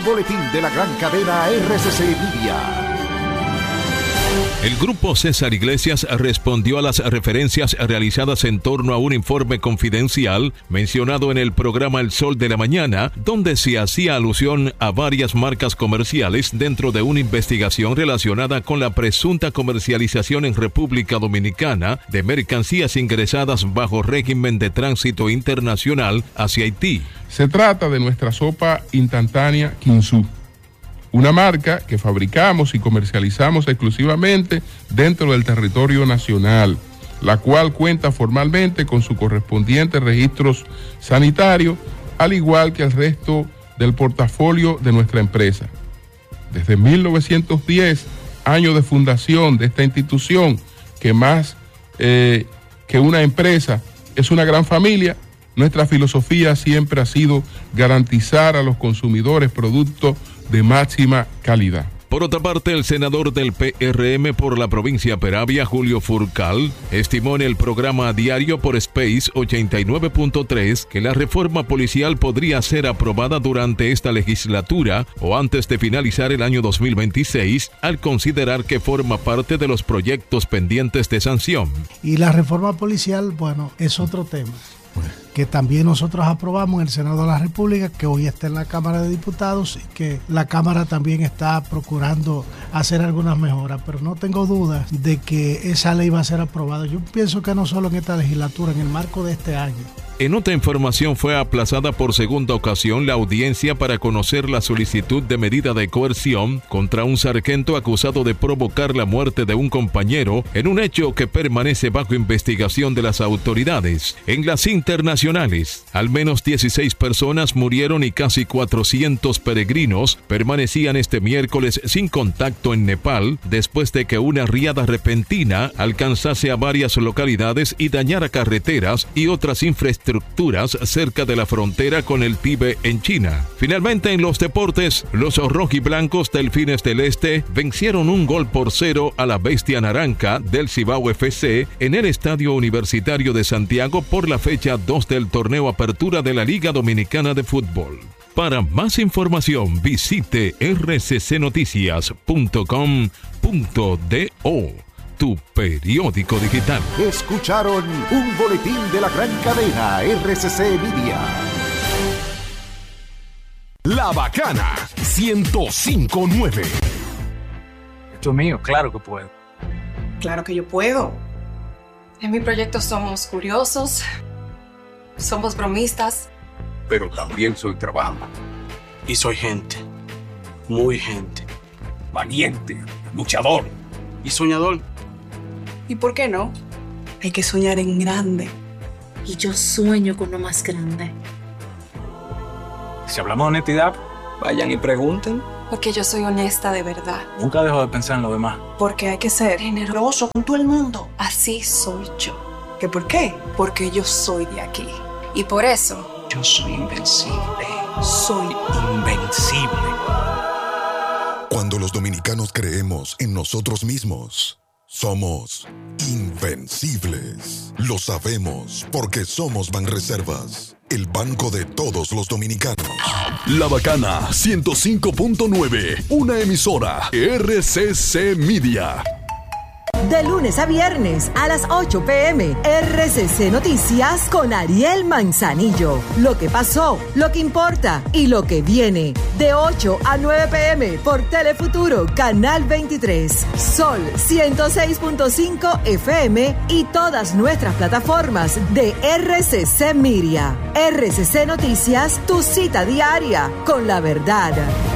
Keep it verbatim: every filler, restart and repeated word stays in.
boletín de la gran cadena R C C Media. El grupo César Iglesias respondió a las referencias realizadas en torno a un informe confidencial mencionado en el programa El Sol de la Mañana, donde se hacía alusión a varias marcas comerciales dentro de una investigación relacionada con la presunta comercialización en República Dominicana de mercancías ingresadas bajo régimen de tránsito internacional hacia Haití. Se trata de nuestra sopa instantánea Quinzú, una marca que fabricamos y comercializamos exclusivamente dentro del territorio nacional, la cual cuenta formalmente con su correspondiente registros sanitarios, al igual que el resto del portafolio de nuestra empresa. Desde mil novecientos diez, año de fundación de esta institución, que más eh, que una empresa es una gran familia, nuestra filosofía siempre ha sido garantizar a los consumidores productos de máxima calidad. Por otra parte, el senador del P R M por la provincia Peravia, Julio Furcal, estimó en el programa diario por Space ochenta y nueve punto tres que la reforma policial podría ser aprobada durante esta legislatura o antes de finalizar el año dos mil veintiséis, al considerar que forma parte de los proyectos pendientes de sanción. Y la reforma policial, bueno, es otro tema que también nosotros aprobamos en el Senado de la República, que hoy está en la Cámara de Diputados y que la Cámara también está procurando hacer algunas mejoras, pero no tengo dudas de que esa ley va a ser aprobada. Yo pienso que no solo en esta legislatura, en el marco de este año. En otra información, fue aplazada por segunda ocasión la audiencia para conocer la solicitud de medida de coerción contra un sargento acusado de provocar la muerte de un compañero en un hecho que permanece bajo investigación de las autoridades. En las internacionales, al menos dieciséis personas murieron y casi cuatrocientos peregrinos permanecían este miércoles sin contacto en Nepal después de que una riada repentina alcanzase a varias localidades y dañara carreteras y otras infraestructuras estructuras cerca de la frontera con el Tíbet en China. Finalmente, en los deportes, los rojiblancos Delfines del Este vencieron un gol por cero a la Bestia Naranja del Cibao F C en el Estadio Universitario de Santiago por la fecha dos del torneo Apertura de la Liga Dominicana de Fútbol. Para más información, visite r c c noticias punto com punto do. Tu periódico digital. Escucharon un boletín de la gran cadena R C C Media. La Bacana ciento cinco punto nueve. Esto es mío, claro que puedo. Claro que yo puedo. En mi proyecto somos curiosos, somos bromistas. Pero también soy trabajo. Y soy gente, muy gente. Valiente, luchador. Y soñador. ¿Y por qué no? Hay que soñar en grande. Y yo sueño con lo más grande. Si hablamos de honestidad, vayan y pregunten. Porque yo soy honesta de verdad. Nunca dejo de pensar en lo demás. Porque hay que ser generoso con todo el mundo. Así soy yo. ¿Qué por qué? Porque yo soy de aquí. Y por eso... yo soy invencible. Soy invencible. Cuando los dominicanos creemos en nosotros mismos, somos invencibles. Lo sabemos porque somos Banreservas, el banco de todos los dominicanos. La Bacana ciento cinco punto nueve, una emisora R C C Media. De lunes a viernes a las ocho p m R C C Noticias con Ariel Manzanillo. Lo que pasó, lo que importa y lo que viene. De ocho a nueve p m por Telefuturo, Canal veintitrés, Sol ciento seis punto cinco F M y todas nuestras plataformas de R C C Media. R C C Noticias, tu cita diaria con la verdad.